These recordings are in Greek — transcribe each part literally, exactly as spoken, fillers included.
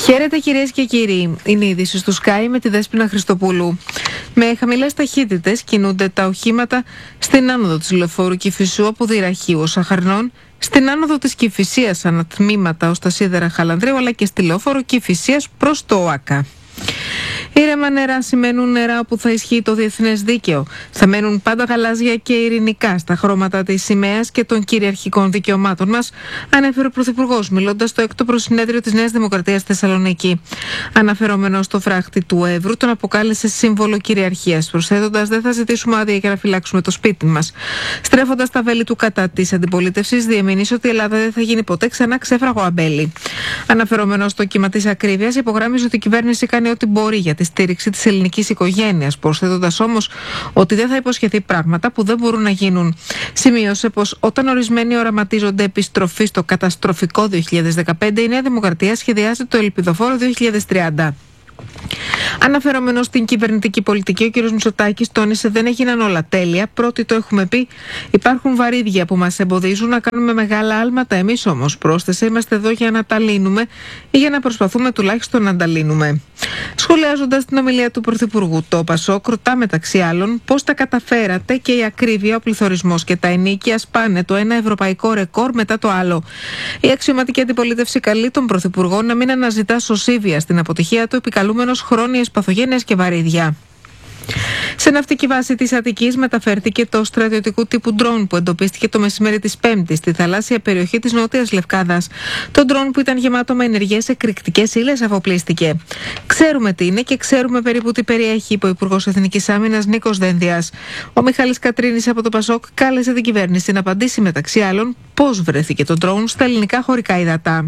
Χαίρετε κυρίες και κύριοι, είναι η είδηση του Sky με τη Δέσποινα Χριστοπούλου. Με χαμηλές ταχύτητες κινούνται τα οχήματα στην άνοδο της λεωφόρου Κηφισού από Δυραχείου Σαχαρνών, στην άνοδο της Κηφισίας ανατμήματα ως τα σίδερα Χαλανδρίου, αλλά και στη λεωφόρο Κηφισίας προς το ΟΑΚΑ. Ήρεμα νερά σημαίνουν νερά όπου θα ισχύει το διεθνές δίκαιο. Θα μένουν πάντα γαλάζια και ειρηνικά στα χρώματα της σημαίας και των κυριαρχικών δικαιωμάτων μας, ανέφερε ο Πρωθυπουργός μιλώντας στο έκτο προσυνέδριο της Νέας Δημοκρατίας στη Θεσσαλονίκη. Αναφερόμενος στο φράχτη του Εύρου, τον αποκάλεσε σύμβολο κυριαρχίας, προσθέτοντας: «Δεν θα ζητήσουμε άδεια για να φυλάξουμε το σπίτι μας». Στρέφοντας τα βέλη του κατά της αντιπολίτευσης, διεμηνύσει ότι η Ελλάδα δεν θα γίνει ποτέ ξανά ξέφραγο αμπέλι. Αναφερόμενος στο κύμα της ακρίβειας, υπογράμμιζε ότι η κυβέρνηση κάνει ό,τι μπορεί για τη στήριξη της ελληνικής οικογένειας, προσθέτοντας όμως ότι δεν θα υποσχεθεί πράγματα που δεν μπορούν να γίνουν. Σημείωσε πως όταν ορισμένοι οραματίζονται επιστροφή στο καταστροφικό δύο χιλιάδες δεκαπέντε, η Νέα Δημοκρατία σχεδιάζει το ελπιδοφόρο δύο χιλιάδες τριάντα. Αναφερόμενος στην κυβερνητική πολιτική, ο κ. Μητσοτάκης τόνισε: «Δεν έγιναν όλα τέλεια. Πρώτοι το έχουμε πει. Υπάρχουν βαρύδια που μας εμποδίζουν να κάνουμε μεγάλα άλματα. Εμείς όμως», πρόσθεσε, «είμαστε εδώ για να τα λύνουμε ή για να προσπαθούμε τουλάχιστον να τα λύνουμε». Σχολιάζοντας την ομιλία του Πρωθυπουργού, το ΠΑΣΟΚ ρωτά μεταξύ άλλων πώς τα καταφέρατε και η ακρίβεια, ο πληθωρισμός και τα ενοίκια σπάνε το ένα ευρωπαϊκό ρεκόρ μετά το άλλο. Η αξιωματική αντιπολίτευση καλεί τον Πρωθυπουργό να μην αναζητά σωσίβια στην αποτυχία του, επικαλούμενος χρόνιες παθογένειες και βαρύδια. Σε ναυτική βάση της Αττικής μεταφέρθηκε το στρατιωτικού τύπου ντρόν που εντοπίστηκε το μεσημέρι της Πέμπτης στη θαλάσσια περιοχή της Νότιας Λευκάδας. Το ντρόν, που ήταν γεμάτο με ενεργές εκρηκτικές ύλες, αφοπλίστηκε. «Ξέρουμε τι είναι και ξέρουμε περίπου τι περιέχει», είπε ο Υπουργός Εθνικής Άμυνας Νίκος Δένδιας. Ο Μιχάλης Κατρίνης από το ΠΑΣΟΚ κάλεσε την κυβέρνηση να απαντήσει μεταξύ άλλων πώς βρέθηκε το ντρόν στα ελληνικά χωρικά υδατά.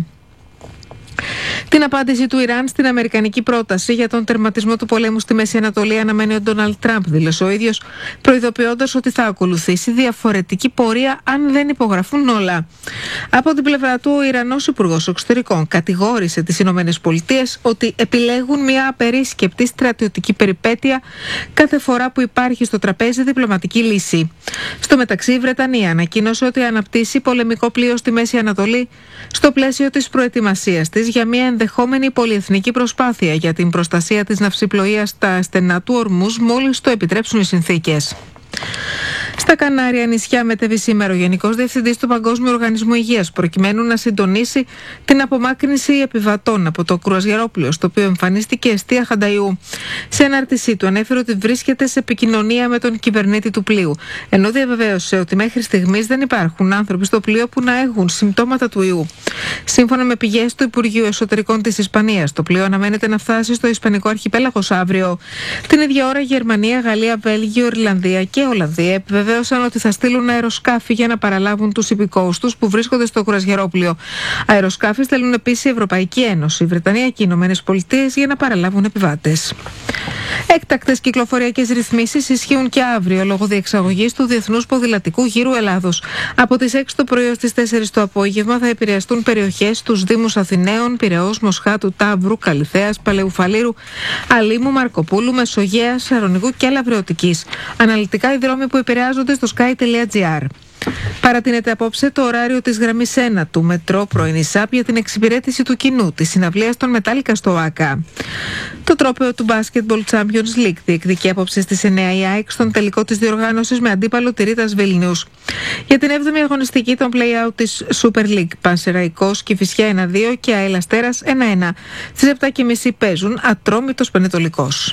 Την απάντηση του Ιράν στην αμερικανική πρόταση για τον τερματισμό του πολέμου στη Μέση Ανατολή αναμένει ο Ντόναλντ Τραμπ, δήλωσε ο ίδιος, προειδοποιώντας ότι θα ακολουθήσει διαφορετική πορεία αν δεν υπογραφούν όλα. Από την πλευρά του, ο Ιρανός Υπουργός Εξωτερικών κατηγόρησε τις Ηνωμένες Πολιτείες ότι επιλέγουν μια απερίσκεπτη στρατιωτική περιπέτεια κάθε φορά που υπάρχει στο τραπέζι διπλωματική λύση. Στο μεταξύ, η Βρετανία ανακοίνωσε ότι αναπτύσσει πολεμικό πλοίο στη Μέση Ανατολή στο πλαίσιο της προετοιμασίας της για μια ενδεχόμενη πολυεθνική προσπάθεια για την προστασία της ναυσιπλοείας στα στενά του Ορμούζ μόλις το επιτρέψουν οι συνθήκες. Στα Κανάρια νησιά μετέβη σήμερα ο Γενικός Διευθυντής του Παγκόσμιου Οργανισμού Υγείας, προκειμένου να συντονίσει την απομάκρυνση επιβατών από το κρουαζιερόπλοιο, στο οποίο εμφανίστηκε εστία Χανταϊού. Σε ανάρτησή του ανέφερε ότι βρίσκεται σε επικοινωνία με τον κυβερνήτη του πλοίου, ενώ διαβεβαίωσε ότι μέχρι στιγμής δεν υπάρχουν άνθρωποι στο πλοίο που να έχουν συμπτώματα του ιού. Σύμφωνα με πηγές του Υπουργείου Εσωτερικών της Ισπανίας, το πλοίο αναμένεται να φτάσει στο Ισπανικό Αρχιπέλαγος αύριο. Την ίδια ώρα, Γερμανία, Γαλλία, Βέλγιο, Ιρλανδία και Ολλανδία επιβεβαίωσαν ότι θα στείλουν αεροσκάφη για να παραλάβουν τους υπηκόους τους που βρίσκονται στο κρουαζιερόπλοιο. Αεροσκάφη στέλνουν επίσης η Ευρωπαϊκή Ένωση, η Βρετανία και οι Ηνωμένες Πολιτείες για να παραλάβουν επιβάτες. Έκτακτες κυκλοφοριακές ρυθμίσεις ισχύουν και αύριο λόγω διεξαγωγής του Διεθνούς Ποδηλατικού Γύρου Ελλάδος. Από τις έξι το πρωί ως τις τέσσερις το απόγευμα θα επηρεαστούν περιοχές στους Δήμους Αθηναίων, Πειραιώς, Μοσχάτου, Ταύρου, Καλιθέας, Παλαιουφαλήρου, Αλήμου, Μαρκοπούλου, Μεσογείας, Σαρονικού και Λαβρεωτικής. Αναλυτικά οι δρόμοι που επηρεάζονται στο sky τελεία gr. Παρατείνεται απόψε το ωράριο της γραμμής ένα του μετρό πρωινή ΣΑΠ για την εξυπηρέτηση του κοινού της συναυλίας των Μετάλλικα στο ΟΑΚΑ. Το τρόπαιο του Basketball Champions League διεκδικεί απόψε στις εννιά η ΑΕΚ στον τελικό της διοργάνωσης με αντίπαλο τη Ρίτας Βίλνιους. Για την έβδομη αγωνιστική των play-out της Super League, Πανσεραϊκός, Κηφισιά ένα δύο και ΑΕΛ Αστέρας ένα ένα. Στις επτά και μισή παίζουν Ατρόμητος Πανετολικός.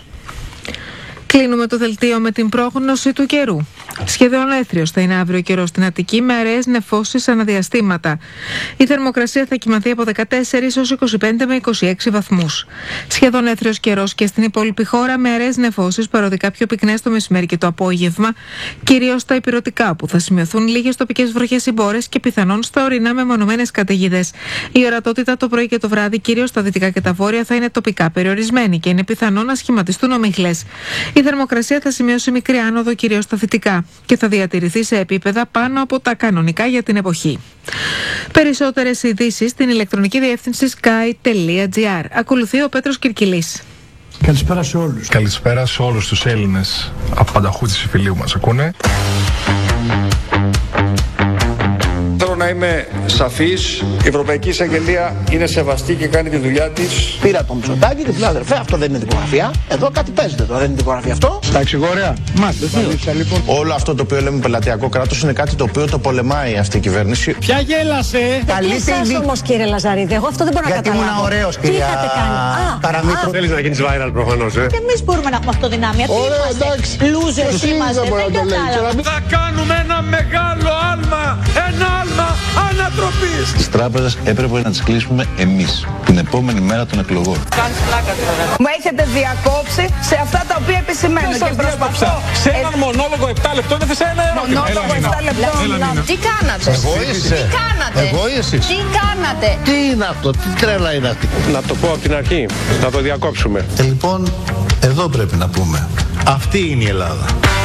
Κλείνουμε το δελτίο με την πρόγνωση του καιρού. Σχεδόν έθριος θα είναι αύριο ο καιρός στην Αττική με αραιές νεφώσεις αναδιαστήματα. Η θερμοκρασία θα κυμανθεί από δεκατέσσερα έως είκοσι πέντε με είκοσι έξι βαθμούς. Σχεδόν έθριος καιρός και στην υπόλοιπη χώρα με αραιές νεφώσεις, παροδικά πιο πυκνές το μεσημέρι και το απόγευμα, κυρίως στα ηπειρωτικά, που θα σημειωθούν λίγες τοπικές βροχές ή μπόρες και πιθανόν στα ορεινά μεμονωμένες καταιγίδες. Η ορατότητα το πρωί και το βράδυ, κυρίως στα δυτικά και τα βόρεια, θα είναι τοπικά περιορισμένη και είναι πιθανόν να σχηματιστούν ομίχλες. Η θερμοκρασία θα σημειώσει μικρή άνοδο κυρίως στα δυτικά και θα διατηρηθεί σε επίπεδα πάνω από τα κανονικά για την εποχή. Περισσότερες ειδήσεις στην ηλεκτρονική διεύθυνση sky τελεία gr. Ακολουθεί ο Πέτρος Κυρκυλής. Καλησπέρα σε όλους. Καλησπέρα σε όλους τους Έλληνες από πανταχού της Ιφιλίου μας. Ακούνε. Θέλω να να είμαι σαφής, η Ευρωπαϊκή Εισαγγελία είναι σεβαστή και κάνει τη δουλειά της. Πήρα τον Μητσοτάκη και του λέω αδερφέ, αυτό δεν είναι δικογραφία. Εδώ κάτι παίζεται τώρα, δεν είναι δικογραφία αυτό. Στα εξηγόρια. Μάλιστα. Λοιπόν. Όλο αυτό το οποίο λέμε πελατειακό κράτος είναι κάτι το οποίο το πολεμάει αυτή η κυβέρνηση. Ποια γέλασε! Καλύτερη δι... όμως κύριε Λαζαρίδη, εγώ αυτό δεν μπορώ να Γιατί καταλάβω. Γιατί ήμουν ωραίος κυρία Καραμήτρου. Θέλεις να γίνεις viral προφανώς, ε. Και εμείς μπορούμε να έχουμε αυτοδυνάμεια. Ωραία, εντάξει. Λούζερς είμαστε, δεν κατάλαβα. Θα κάνουμε ένα μεγάλο άλμα, ένα άλμα ανατροπής. Τις τράπεζες έπρεπε να τις κλείσουμε εμείς την επόμενη μέρα των εκλογών. Κάνεις πλάκα τώρα. Μου έχετε διακόψει σε αυτά τα οποία επισημαίνω και προσπαθώ. Σε έναν μονόλογο επτά λεπτών έθεσα ένα ερώτημα. Μονόλογο επτά λεπτών. Τι κάνατε? Εγώ ή εσύ? Τι κάνατε? Εγώ ή εσείς? Τι κάνατε? Τι είναι αυτό, τι τρέλα είναι αυτή? Να το πω από την αρχή, να το διακόψουμε. Ε, λοιπόν, εδώ πρέπει να πούμε. Αυτή είναι η Ελλάδα.